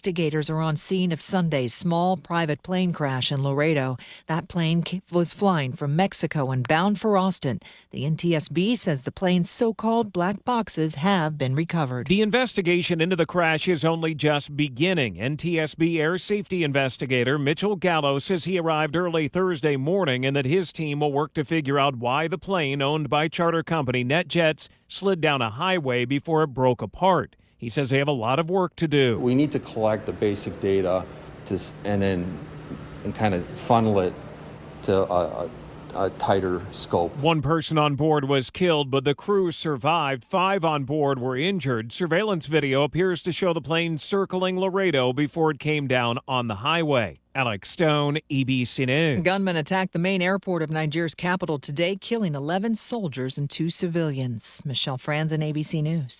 investigators are on scene of Sunday's small private plane crash in Laredo. That plane was flying from Mexico and bound for Austin. The NTSB says the plane's so-called black boxes have been recovered. The investigation into the crash is only just beginning. NTSB air safety investigator Mitchell Gallo says he arrived early Thursday morning and that his team will work to figure out why the plane owned by charter company NetJets slid down a highway before it broke apart. He says they have a lot of work to do. We need to collect the basic data and kind of funnel it to a tighter scope. One person on board was killed, but the crew survived. 5 on board were injured. Surveillance video appears to show the plane circling Laredo before it came down on the highway. Alex Stone, ABC News. Gunmen attacked the main airport of Nigeria's capital today, killing 11 soldiers and 2 civilians. Michelle Franzen, ABC News.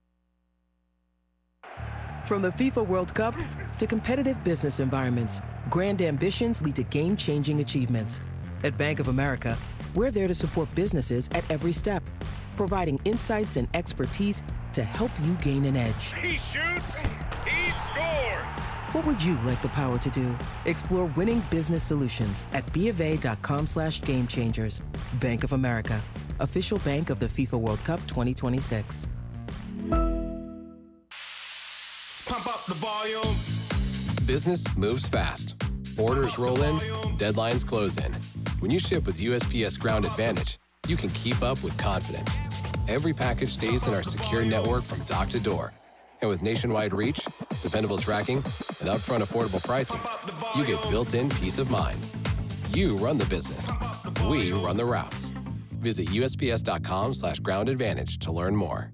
From the FIFA World Cup to competitive business environments, grand ambitions lead to game-changing achievements. At Bank of America, we're there to support businesses at every step, providing insights and expertise to help you gain an edge. He shoots, he scores! What would you like the power to do? Explore winning business solutions at BofA.com/gamechangers. Bank of America, official bank of the FIFA World Cup 2026. Pump up the volume. Business moves fast. Orders roll in, deadlines close in. When you ship with USPS Ground Advantage, you can keep up with confidence. Every package stays in our secure network from dock to door. And with nationwide reach, dependable tracking, and upfront affordable pricing, you get built-in peace of mind. You run the business. We run the routes. Visit USPS.com/Ground Advantage to learn more.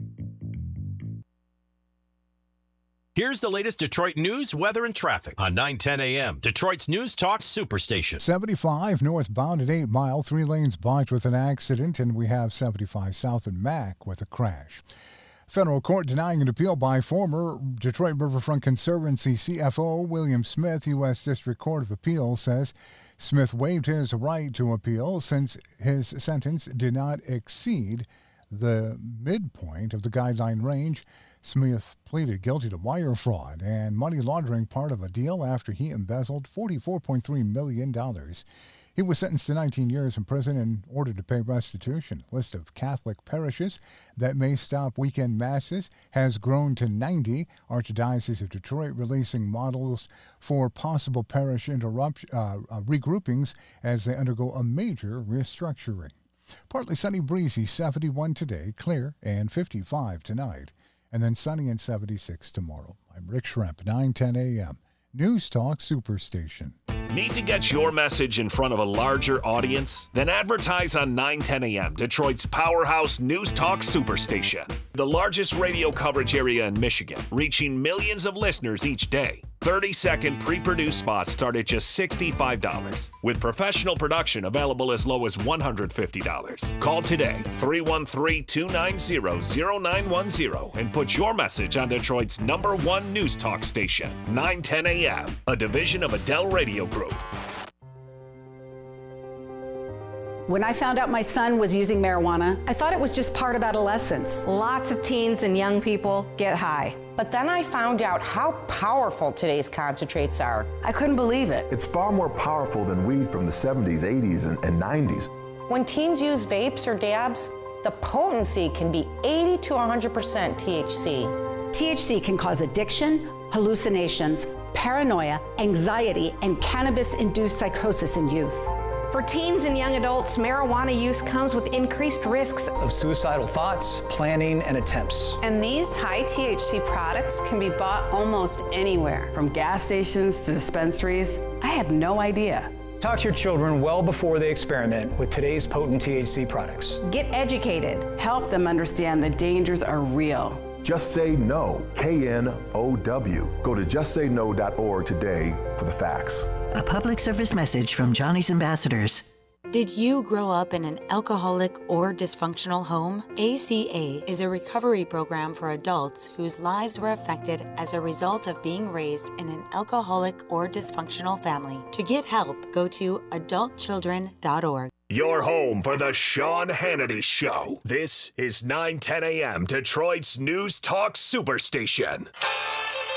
Here's the latest Detroit news, weather, and traffic on 9:10 a.m. Detroit's News Talk Superstation. 75 northbound at 8 Mile, 3 lanes blocked with an accident, and we have 75 south at Mac with a crash. Federal court denying an appeal by former Detroit Riverfront Conservancy CFO William Smith. U.S. District Court of Appeals says Smith waived his right to appeal since his sentence did not exceed the midpoint of the guideline range. Smith pleaded guilty to wire fraud and money laundering, part of a deal after he embezzled $44.3 million. He was sentenced to 19 years in prison and ordered to pay restitution. List of Catholic parishes that may stop weekend masses has grown to 90. Archdiocese of Detroit releasing models for possible parish regroupings as they undergo a major restructuring. Partly sunny, breezy, 71 today, clear, and 55 tonight. And then sunny and 76 tomorrow. I'm Rick Schremp, 9:10 a.m. News Talk Superstation. Need to get your message in front of a larger audience? Then advertise on 9:10 a.m., Detroit's powerhouse News Talk Superstation. The largest radio coverage area in Michigan, reaching millions of listeners each day. 30-second pre-produced spots start at just $65, with professional production available as low as $150. Call today, 313-290-0910, and put your message on Detroit's #1 news talk station, 910 a.m., a division of Adele Radio Group. When I found out my son was using marijuana, I thought it was just part of adolescence. Lots of teens and young people get high. But then I found out how powerful today's concentrates are. I couldn't believe it. It's far more powerful than weed from the 70s, 80s, and 90s. When teens use vapes or dabs, the potency can be 80 to 100% THC. THC can cause addiction, hallucinations, paranoia, anxiety, and cannabis-induced psychosis in youth. For teens and young adults, marijuana use comes with increased risks of suicidal thoughts, planning, and attempts. And these high THC products can be bought almost anywhere. From gas stations to dispensaries. I had no idea. Talk to your children well before they experiment with today's potent THC products. Get educated. Help them understand the dangers are real. Just Say No, KNOW. Go to justsayno.org today for the facts. A public service message from Johnny's Ambassadors. Did you grow up in an alcoholic or dysfunctional home? ACA is a recovery program for adults whose lives were affected as a result of being raised in an alcoholic or dysfunctional family. To get help, go to adultchildren.org. Your home for the Sean Hannity Show. This is 910 a.m. Detroit's News Talk Superstation.